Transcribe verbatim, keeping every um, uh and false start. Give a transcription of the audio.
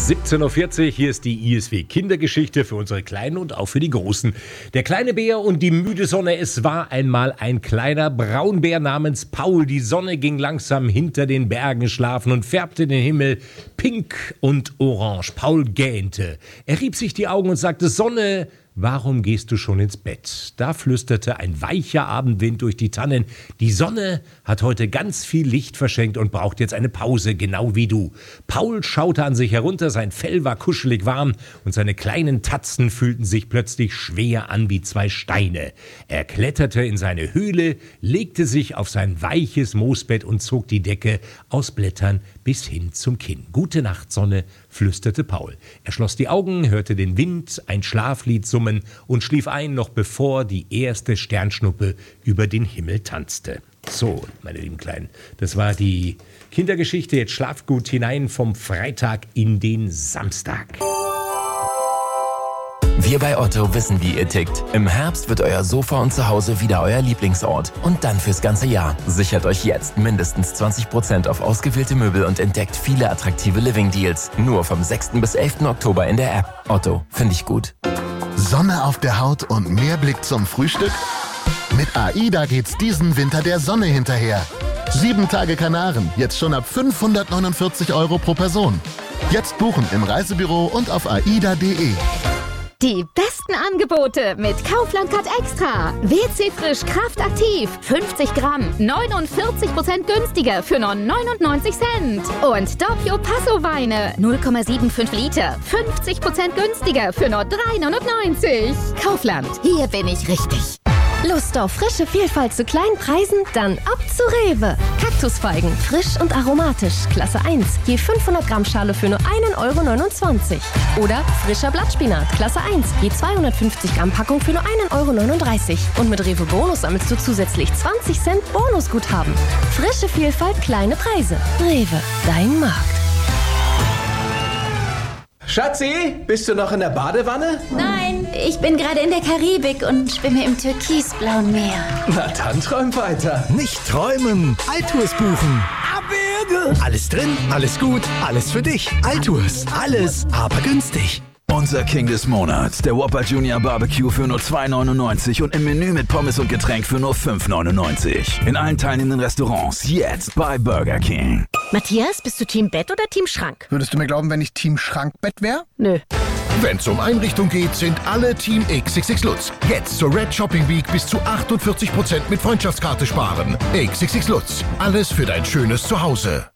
siebzehn Uhr vierzig, hier ist die I S W Kindergeschichte für unsere Kleinen und auch für die Großen. Der kleine Bär und die müde Sonne. Es war einmal ein kleiner Braunbär namens Paul. Die Sonne ging langsam hinter den Bergen schlafen und färbte den Himmel pink und orange. Paul gähnte. Er rieb sich die Augen und sagte: Sonne, warum gehst du schon ins Bett? Da flüsterte ein weicher Abendwind durch die Tannen: Die Sonne hat heute ganz viel Licht verschenkt und braucht jetzt eine Pause, genau wie du. Paul schaute an sich herunter, sein Fell war kuschelig warm und seine kleinen Tatzen fühlten sich plötzlich schwer an wie zwei Steine. Er kletterte in seine Höhle, legte sich auf sein weiches Moosbett und zog die Decke aus Blättern bis hin zum Kinn. Gute Nacht, Sonne, flüsterte Paul. Er schloss die Augen, hörte den Wind, ein Schlaflied summen und schlief ein, noch bevor die erste Sternschnuppe über den Himmel tanzte. So, meine lieben Kleinen, das war die Kindergeschichte. Jetzt schlaft gut hinein vom Freitag in den Samstag. Wir bei Otto wissen, wie ihr tickt. Im Herbst wird euer Sofa und Zuhause wieder euer Lieblingsort. Und dann fürs ganze Jahr. Sichert euch jetzt mindestens zwanzig Prozent auf ausgewählte Möbel und entdeckt viele attraktive Living-Deals. Nur vom sechsten bis elften Oktober in der App. Otto, finde ich gut. Sonne auf der Haut und mehr Blick zum Frühstück? Mit AIDA geht's diesen Winter der Sonne hinterher. Sieben Tage Kanaren, jetzt schon ab fünfhundertneunundvierzig Euro pro Person. Jetzt buchen im Reisebüro und auf aida punkt de. Die besten Angebote mit Kaufland Card Extra. W C Frisch Kraft Aktiv. fünfzig Gramm. neunundvierzig Prozent günstiger für nur neunundneunzig Cent. Und Doppio Passo Weine. null Komma fünfundsiebzig Liter. fünfzig Prozent günstiger für nur drei neunundneunzig. Kaufland. Hier bin ich richtig. Lust auf frische Vielfalt zu kleinen Preisen? Dann ab zu Rewe. Kaktusfeigen, frisch und aromatisch, Klasse eins, je fünfhundert Gramm Schale für nur ein Euro neunundzwanzig. Oder frischer Blattspinat, Klasse eins, je zweihundertfünfzig Gramm Packung für nur ein Euro neununddreißig. Und mit Rewe Bonus sammelst du zusätzlich zwanzig Cent Bonusguthaben. Frische Vielfalt, kleine Preise. Rewe, dein Markt. Schatzi, bist du noch in der Badewanne? Nein, ich bin gerade in der Karibik und schwimme im türkisblauen Meer. Na dann träum weiter. Nicht träumen, Altours buchen. Abwürge. Alles drin, alles gut, alles für dich. Altours, alles, aber günstig. Unser King des Monats, der Whopper Junior Barbecue für nur zwei neunundneunzig und im Menü mit Pommes und Getränk für nur fünf neunundneunzig. In allen teilnehmenden Restaurants jetzt bei Burger King. Matthias, bist du Team Bett oder Team Schrank? Würdest du mir glauben, wenn ich Team Schrankbett wäre? Nö. Wenn's um Einrichtung geht, sind alle Team X X X Lutz. Jetzt zur Red Shopping Week bis zu achtundvierzig Prozent mit Freundschaftskarte sparen. X X X Lutz. Alles für dein schönes Zuhause.